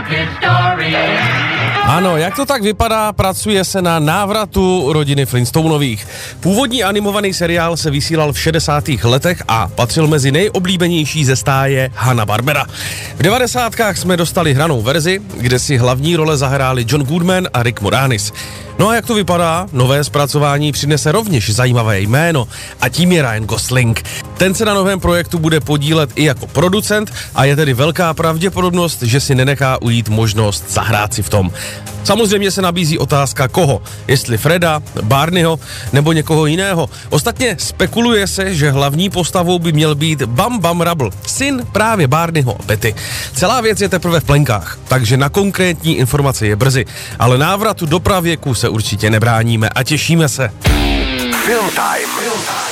Ano, jak to tak vypadá, pracuje se na návratu rodiny Flintstonových. Původní animovaný seriál se vysílal v 60. letech a patřil mezi nejoblíbenější ze stáje Hanna-Barbera. V 90. jsme dostali hranou verzi, kde si hlavní role zahráli John Goodman a Rick Moranis. No a jak to vypadá? Nové zpracování přinese rovněž zajímavé jméno a tím je Ryan Gosling. Ten se na novém projektu bude podílet i jako producent a je tedy velká pravděpodobnost, že si nenechá ujít možnost zahrát si v tom. Samozřejmě se nabízí otázka koho, jestli Freda, Barneyho nebo někoho jiného. Ostatně spekuluje se, že hlavní postavou by měl být Bam Bam Rubble, syn právě Barneyho a Betty. Celá věc je teprve v plenkách, takže na konkrétní informace je brzy, ale návratu do pravěku se určitě nebráníme a těšíme se. Film Time.